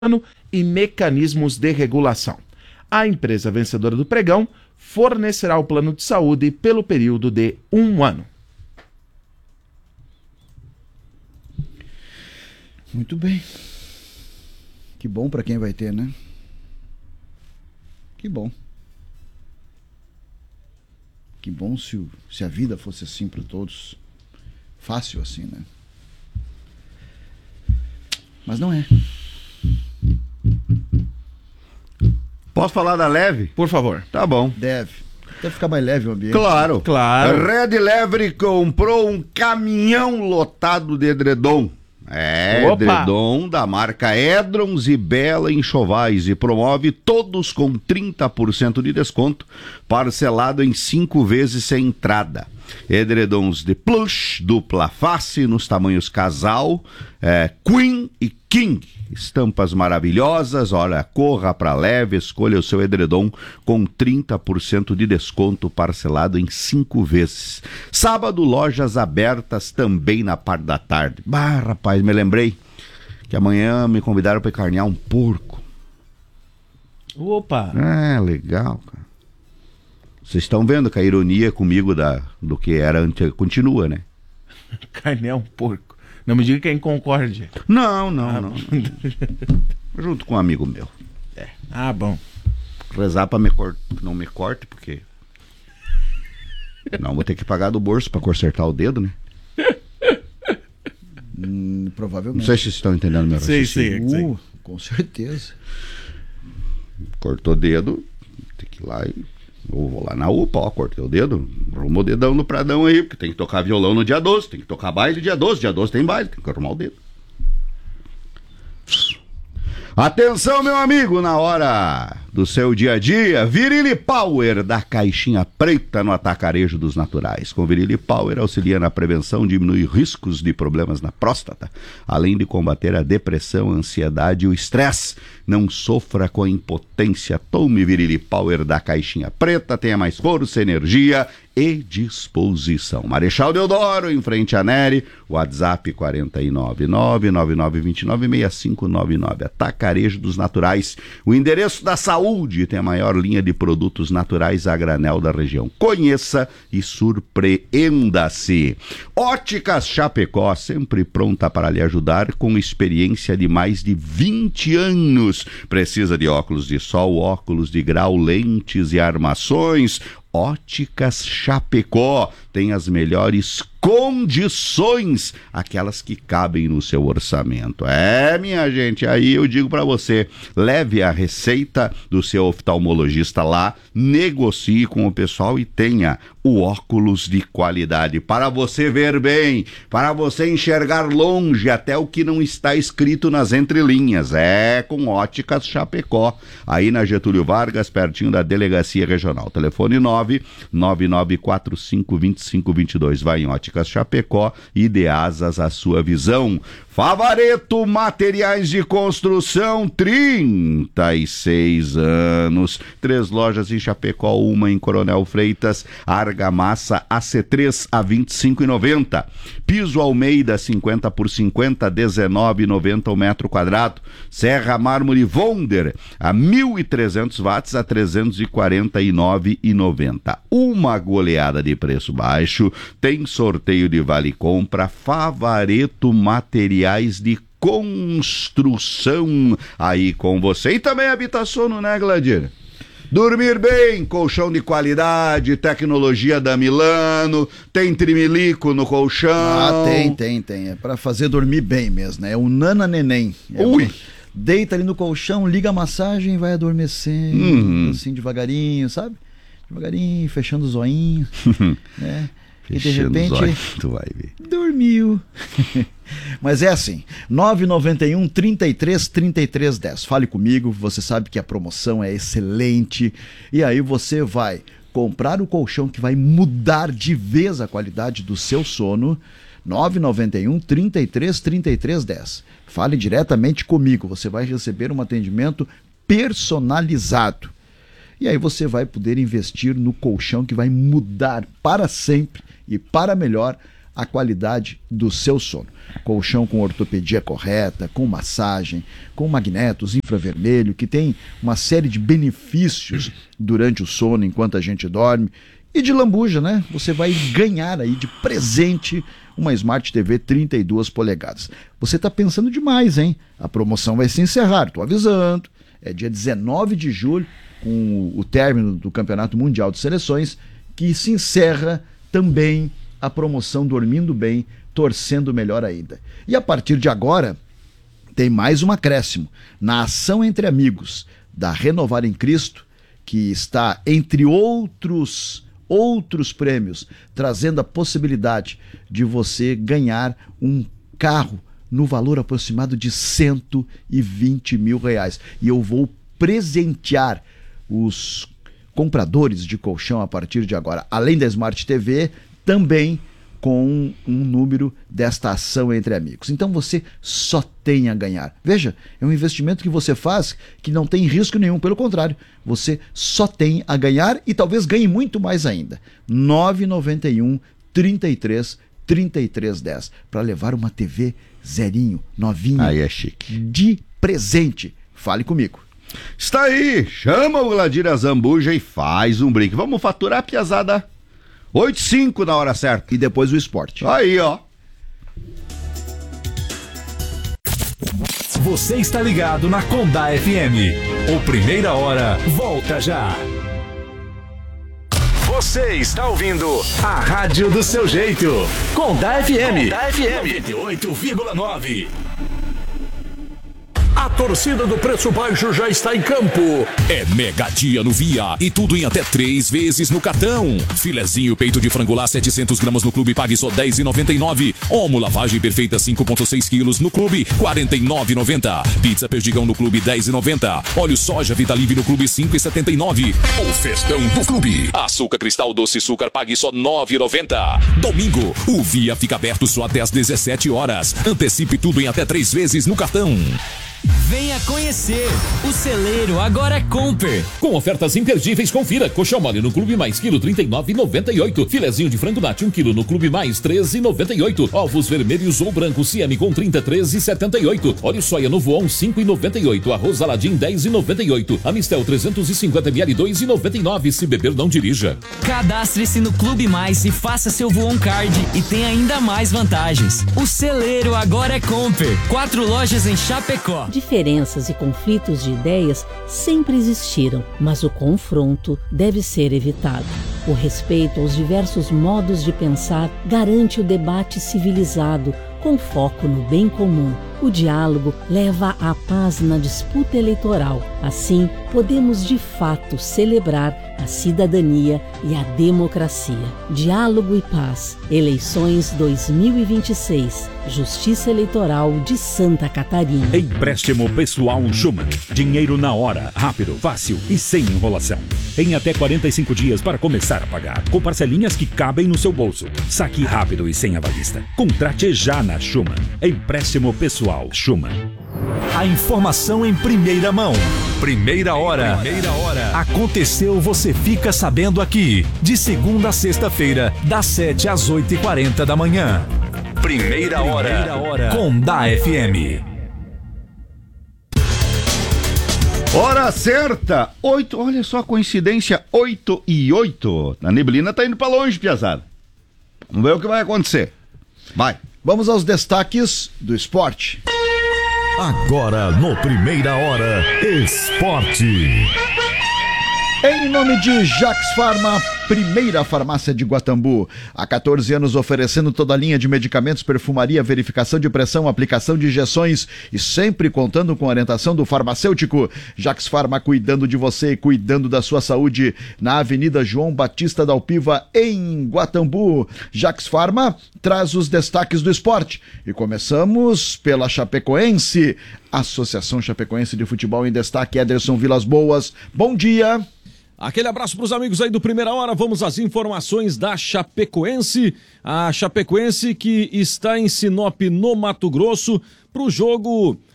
e mecanismos de regulação. A empresa vencedora do pregão fornecerá o plano de saúde pelo período de 1 ano. Muito bem. Que bom para quem vai ter, né? Que bom. Que bom se a vida fosse assim para todos. Fácil assim, né? Mas não é. Posso falar da Leve? Por favor. Tá bom. Deve ficar mais leve o ambiente. Claro. Claro. Red Lever comprou um caminhão lotado de edredom. Opa! Edredom da marca Edrons e Bela Enxovais e promove todos com 30% de desconto, parcelado em 5 vezes sem entrada. Edredons de plush, dupla face, nos tamanhos casal, Queen e King. Estampas maravilhosas, olha, corra pra Leve, escolha o seu edredom com 30% de desconto parcelado em 5 vezes. Sábado, lojas abertas também na parte da tarde. Bah, rapaz, me lembrei que amanhã me convidaram para carnear um porco. Opa! Legal, cara. Vocês estão vendo que a ironia comigo do que era antes continua, né? Carnear um porco. Não me diga que é em Concórdia. Não. Junto com um amigo meu. Ah, bom. Rezar pra não me corte, porque não vou ter que pagar do bolso pra consertar o dedo, né? Provavelmente. Não sei se vocês estão entendendo meu raciocínio. Sei. Com certeza. Cortou o dedo, tem que ir lá e... Eu vou lá na UPA, cortei o dedo, arrumo o dedão no Pradão aí, porque tem que tocar violão no dia 12, tem que tocar baile dia 12 tem baile, tem que arrumar o dedo. Atenção, meu amigo, na hora do seu dia a dia, Virilli Power da Caixinha Preta no Atacarejo dos Naturais. Com Virilli Power auxilia na prevenção, diminui riscos de problemas na próstata, além de combater a depressão, a ansiedade e o estresse. Não sofra com a impotência, tome Virilli Power da Caixinha Preta, tenha mais força, energia e disposição. Marechal Deodoro, em frente à Nery, WhatsApp 499-9929-6599. Atacarejo dos Naturais, o endereço da saúde, tem a maior linha de produtos naturais a granel da região. Conheça e surpreenda-se. Óticas Chapecó, sempre pronta para lhe ajudar, com experiência de mais de 20 anos. Precisa de óculos de sol, óculos de grau, lentes e armações? Óticas Chapecó tem as melhores condições, aquelas que cabem no seu orçamento. Minha gente, aí eu digo para você, leve a receita do seu oftalmologista lá, negocie com o pessoal e tenha o óculos de qualidade para você ver bem, para você enxergar longe até o que não está escrito nas entrelinhas. Com Óticas Chapecó, aí na Getúlio Vargas, pertinho da Delegacia Regional. Telefone 999452522. Vai em Óticas Chapecó e dê asas à sua visão. Favareto Materiais de Construção, 36 anos. 3 lojas em Chapecó, uma em Coronel Freitas. Argamassa AC3 a R$25,90. Piso Almeida 50 por 50, R$19,90 o metro quadrado. Serra Mármore Wonder a 1.300 watts a R$349,90. Uma goleada de preço baixo. Tem sorteio de vale compra. Favareto Materiais de Construção aí com você. E também Habitação, né, Gladir? Dormir bem, colchão de qualidade, tecnologia da Milano, tem trimilico no colchão. Tem. É pra fazer dormir bem mesmo, né? É o Nana Neném. Deita ali no colchão, liga a massagem e vai adormecendo, assim devagarinho, sabe? Devagarinho, fechando o zoinho, né? E de repente, tu vai ver. Dormiu. Mas é assim, 991 33 33 10. Fale comigo, você sabe que a promoção é excelente. E aí você vai comprar o colchão que vai mudar de vez a qualidade do seu sono. 991 33 33 10. Fale diretamente comigo, você vai receber um atendimento personalizado. E aí você vai poder investir no colchão que vai mudar para sempre e para melhor a qualidade do seu sono. Colchão com ortopedia correta, com massagem, com magnetos, infravermelho, que tem uma série de benefícios durante o sono, enquanto a gente dorme. E de lambuja, né? Você vai ganhar aí de presente uma Smart TV 32 polegadas. Você está pensando demais, hein? A promoção vai se encerrar, estou avisando. É dia 19 de julho, com o término do Campeonato Mundial de Seleções, que se encerra também a promoção Dormindo Bem, Torcendo Melhor Ainda. E a partir de agora, tem mais um acréscimo. Na ação Entre Amigos, da Renovar em Cristo, que está, entre outros prêmios, trazendo a possibilidade de você ganhar um carro no valor aproximado de R$120 mil. E eu vou presentear os compradores de colchão a partir de agora, além da Smart TV, também com um número desta ação Entre Amigos. Então você só tem a ganhar. Veja, é um investimento que você faz que não tem risco nenhum, pelo contrário, você só tem a ganhar e talvez ganhe muito mais ainda. 991 33 3310 para levar uma TV zerinho, novinha. Aí é chique. De presente. Fale comigo. Está aí, chama o Gladir Zambuja e faz um brinque. Vamos faturar, piazada? 8h05 na hora certa. E depois o esporte. Aí, ó. Você está ligado na Condá FM. O Primeira Hora volta já. Você está ouvindo a rádio do seu jeito. Condá FM. Condá FM 98,9. A torcida do Preço Baixo já está em campo. É mega dia no Via e tudo em até 3 vezes no cartão. Filezinho peito de frango lá 700 gramas no clube, pague só R$10,99. Omo lavagem perfeita 5,6 quilos no clube, R$49,90. Pizza perdigão no clube, R$10,90. Óleo soja Vitalive no clube, R$5,79. O festão do clube. Açúcar cristal doce açúcar, pague só R$9,90. Domingo, o Via fica aberto só até às 17 horas. Antecipe tudo em até 3 vezes no cartão. Venha conhecer, o celeiro agora é Comper. Com ofertas imperdíveis, confira. Coxão mole no Clube Mais, quilo R$39,98. Filezinho de frango nati, 1 quilo no Clube Mais, R$13,98. Ovos vermelhos ou brancos Siame com R$33,78. Óleo soia no Voon, R$5,98. Arroz Aladim, R$10,98. Amistel 350ml, R$2,99. Se beber, não dirija. Cadastre-se no Clube Mais e faça seu Voon Card e tem ainda mais vantagens. O celeiro agora é Comper. 4 lojas em Chapecó. Diferenças e conflitos de ideias sempre existiram, mas o confronto deve ser evitado. O respeito aos diversos modos de pensar garante o debate civilizado, com foco no bem comum. O diálogo leva à paz na disputa eleitoral. Assim, podemos de fato celebrar a cidadania e a democracia. Diálogo e paz. Eleições 2026. Justiça Eleitoral de Santa Catarina. Empréstimo pessoal Schumann. Dinheiro na hora, rápido, fácil e sem enrolação. Em até 45 dias para começar a pagar, com parcelinhas que cabem no seu bolso. Saque rápido e sem avalista. Contrate já na Schumann. Empréstimo pessoal Schumann. A informação em primeira mão. Primeira hora. Aconteceu, você fica sabendo aqui. De segunda a sexta-feira, das 7 às 8h40 da manhã. Primeira hora. Condá FM. Hora certa, 8, olha só a coincidência, 8h08. A neblina tá indo pra longe, piazada. Vamos ver o que vai acontecer. Vai. Vamos aos destaques do esporte. Agora no Primeira Hora, esporte. Em nome de Jax Pharma, primeira farmácia de Guatambu. Há 14 anos oferecendo toda a linha de medicamentos, perfumaria, verificação de pressão, aplicação de injeções e sempre contando com a orientação do farmacêutico. Jax Pharma, cuidando de você, cuidando da sua saúde. Na Avenida João Batista da Alpiva, em Guatambu. Jax Pharma traz os destaques do esporte. E começamos pela Chapecoense. Associação Chapecoense de Futebol em destaque, Ederson Vilas Boas. Bom dia. Aquele abraço para os amigos aí do Primeira Hora. Vamos às informações da Chapecoense. A Chapecoense que está em Sinop, no Mato Grosso, para o jogo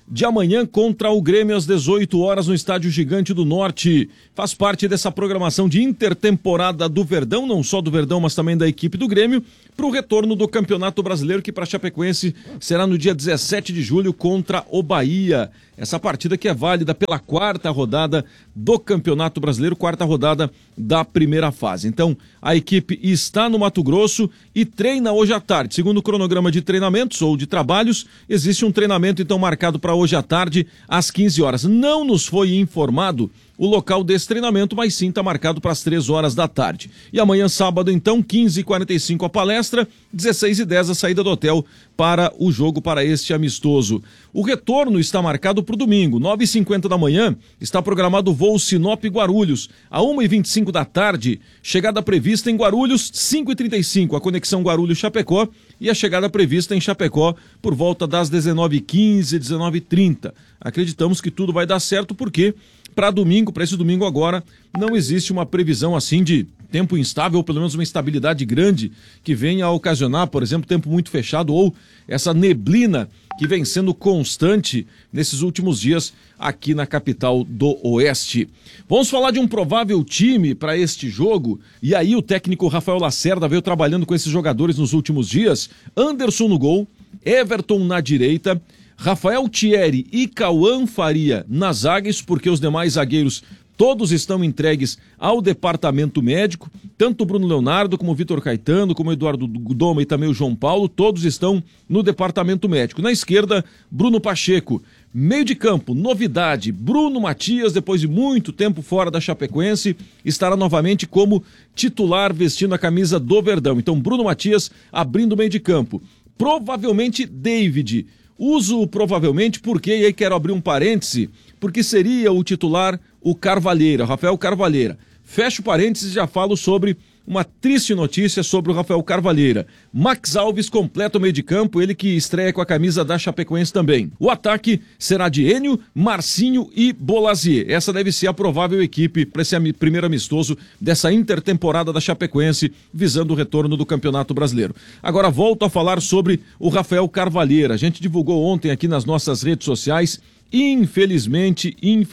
de amanhã contra o Grêmio às 18 horas no Estádio Gigante do Norte. Faz parte dessa programação de intertemporada do Verdão, não só do Verdão, mas também da equipe do Grêmio, para o retorno do Campeonato Brasileiro, que para a Chapecoense será no dia 17 de julho contra o Bahia. Essa partida que é válida pela 4ª rodada do Campeonato Brasileiro, 4ª rodada da primeira fase. Então, a equipe está no Mato Grosso e treina hoje à tarde. Segundo o cronograma de treinamentos ou de trabalhos, existe um treinamento então marcado para hoje à tarde, às 15 horas. Não nos foi informado o local desse treinamento, mas sim está marcado para as 3 horas da tarde. E amanhã, sábado, então, 15h45 a palestra, 16h10 a saída do hotel para o jogo, para este amistoso. O retorno está marcado para o domingo, 9h50 da manhã, está programado o voo Sinop-Guarulhos. A 1h25 da tarde, chegada prevista em Guarulhos, 5h35, a conexão Guarulhos-Chapecó, e a chegada prevista em Chapecó por volta das 19h15, 19h30. Acreditamos que tudo vai dar certo, porque para esse domingo agora, não existe uma previsão assim de tempo instável, ou pelo menos uma instabilidade grande que venha a ocasionar, por exemplo, tempo muito fechado ou essa neblina que vem sendo constante nesses últimos dias aqui na capital do Oeste. Vamos falar de um provável time para este jogo, e aí o técnico Rafael Lacerda veio trabalhando com esses jogadores nos últimos dias. Anderson no gol, Everton na direita, Rafael Thierry e Cauã Faria nas zagas, porque os demais zagueiros todos estão entregues ao departamento médico, tanto o Bruno Leonardo, como o Vitor Caetano, como o Eduardo Doma e também o João Paulo, todos estão no departamento médico. Na esquerda, Bruno Pacheco. Meio de campo, novidade, Bruno Matias, depois de muito tempo fora da Chapecoense, estará novamente como titular vestindo a camisa do Verdão. Então, Bruno Matias abrindo o meio de campo. Provavelmente David. Uso provavelmente porque, e aí quero abrir um parêntese, porque seria o titular o Carvalheira, Rafael Carvalheira. Fecho parênteses e já falo sobre uma triste notícia sobre o Rafael Carvalheira. Max Alves completa o meio de campo, ele que estreia com a camisa da Chapecoense também. O ataque será de Enio, Marcinho e Bolazier. Essa deve ser a provável equipe para esse primeiro amistoso dessa intertemporada da Chapecoense, visando o retorno do Campeonato Brasileiro. Agora volto a falar sobre o Rafael Carvalheira. A gente divulgou ontem aqui nas nossas redes sociais. Infelizmente,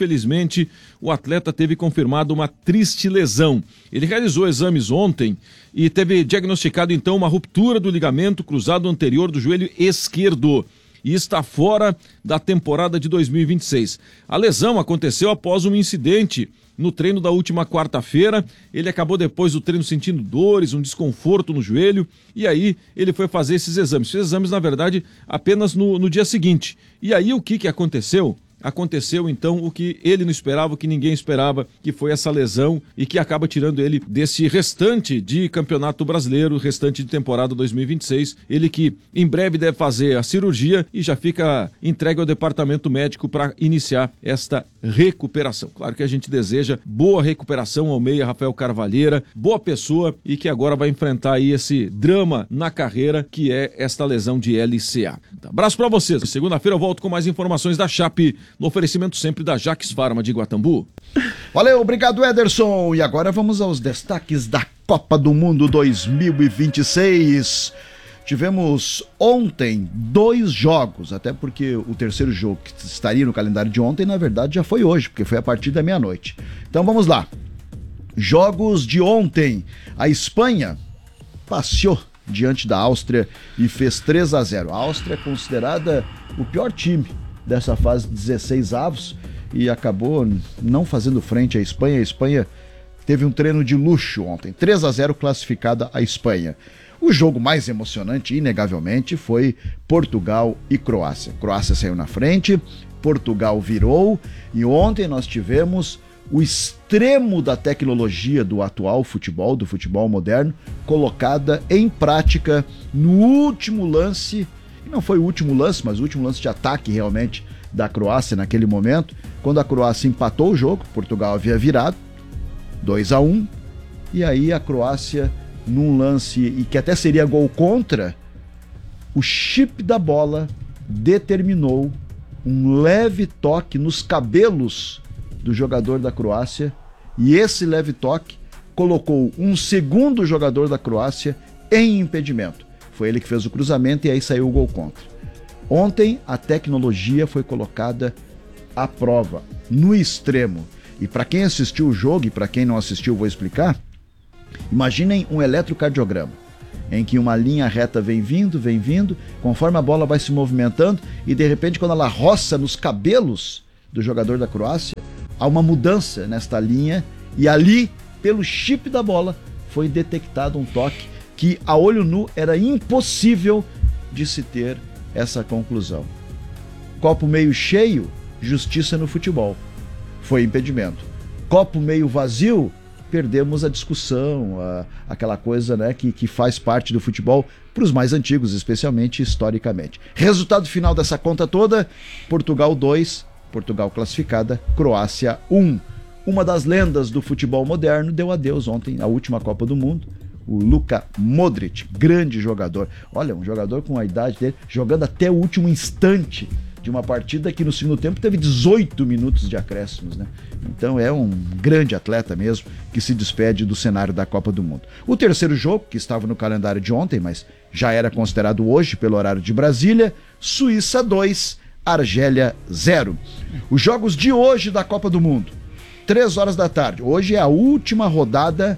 o atleta teve confirmado uma triste lesão. Ele realizou exames ontem e teve diagnosticado então uma ruptura do ligamento cruzado anterior do joelho esquerdo e está fora da temporada de 2026. A lesão aconteceu após um incidente no treino da última quarta-feira. Ele acabou depois do treino sentindo dores, um desconforto no joelho, e aí ele foi fazer esses exames. Fez exames, na verdade, apenas no dia seguinte. E aí o que aconteceu? Aconteceu então o que ele não esperava, o que ninguém esperava, que foi essa lesão e que acaba tirando ele desse restante de Campeonato Brasileiro, restante de temporada 2026. Ele que em breve deve fazer a cirurgia e já fica entregue ao departamento médico para iniciar esta recuperação. Claro que a gente deseja boa recuperação ao meia Rafael Carvalheira, boa pessoa e que agora vai enfrentar aí esse drama na carreira que é esta lesão de LCA. Abraço para vocês. Segunda-feira eu volto com mais informações da Chape, no oferecimento sempre da Jaques Pharma de Guatambu. Valeu, obrigado Ederson. E agora vamos aos destaques da Copa do Mundo 2026. Tivemos ontem 2 jogos, até porque o terceiro jogo que estaria no calendário de ontem, na verdade já foi hoje, porque foi a partir da meia-noite. Então vamos lá. Jogos de ontem. A Espanha passeou diante da Áustria e fez 3-0. A Áustria é considerada o pior time dessa fase de 16avos e acabou não fazendo frente à Espanha. A Espanha teve um treino de luxo ontem. 3-0 classificada a Espanha. O jogo mais emocionante, inegavelmente, foi Portugal e Croácia. Croácia saiu na frente, Portugal virou e ontem nós tivemos o extremo da tecnologia do atual futebol, do futebol moderno, colocada em prática no último lance. E não foi o último lance, mas o último lance de ataque realmente da Croácia naquele momento, quando a Croácia empatou o jogo, Portugal havia virado 2-1, e aí a Croácia, num lance e que até seria gol contra, o chip da bola determinou um leve toque nos cabelos do jogador da Croácia, e esse leve toque colocou um segundo jogador da Croácia em impedimento. Foi ele que fez o cruzamento e aí saiu o gol contra. Ontem a tecnologia foi colocada à prova, no extremo. E para quem assistiu o jogo, e para quem não assistiu, vou explicar. Imaginem um eletrocardiograma, em que uma linha reta vem vindo, conforme a bola vai se movimentando, e de repente, quando ela roça nos cabelos do jogador da Croácia, há uma mudança nesta linha, e ali, pelo chip da bola, foi detectado um toque que, a olho nu, era impossível de se ter essa conclusão. Copo meio cheio, justiça no futebol. Foi impedimento. Copo meio vazio, perdemos a discussão, aquela coisa, né, que faz parte do futebol, para os mais antigos, especialmente historicamente. Resultado final dessa conta toda: Portugal 2, Portugal classificada, Croácia 1. Uma das lendas do futebol moderno deu adeus ontem, a última Copa do Mundo. O Luka Modric, grande jogador. Olha, um jogador com a idade dele, jogando até o último instante de uma partida que no segundo tempo teve 18 minutos de acréscimos, né? Então é um grande atleta mesmo, que se despede do cenário da Copa do Mundo. O terceiro jogo, que estava no calendário de ontem, mas já era considerado hoje pelo horário de Brasília: Suíça 2, Argélia 0. Os jogos de hoje da Copa do Mundo: 3 horas da tarde. Hoje é a última rodada,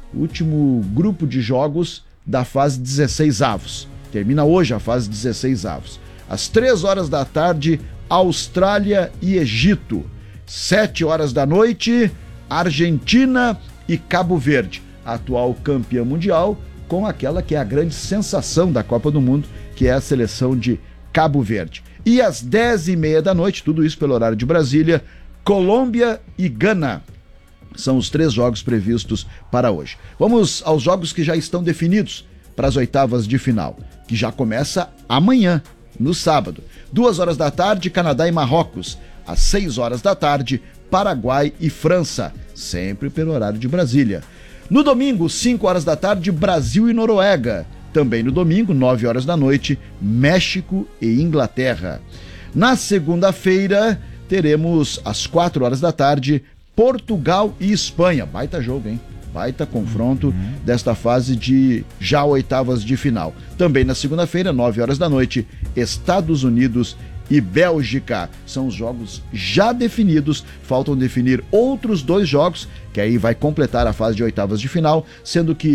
último grupo de jogos da fase 16avos. Termina hoje a fase 16avos. Às 3 horas da tarde, Austrália e Egito. 7 horas da noite, Argentina e Cabo Verde, atual campeã mundial, com aquela que é a grande sensação da Copa do Mundo, que é a seleção de Cabo Verde. E às 10h30 da noite, tudo isso pelo horário de Brasília, Colômbia e Gana. São os 3 jogos previstos para hoje. Vamos aos jogos que já estão definidos para as oitavas de final, que já começa amanhã, no sábado. 2 horas da tarde, Canadá e Marrocos. Às 6 horas da tarde, Paraguai e França, sempre pelo horário de Brasília. No domingo, 5 horas da tarde, Brasil e Noruega. Também no domingo, 9 horas da noite, México e Inglaterra. Na segunda-feira, teremos às 4 horas da tarde, Portugal e Espanha. Baita jogo, hein? Baita confronto desta fase de já oitavas de final. Também na segunda-feira, 9 horas da noite, Estados Unidos e Bélgica. São os jogos já definidos. Faltam definir outros 2 jogos, que aí vai completar a fase de oitavas de final, sendo que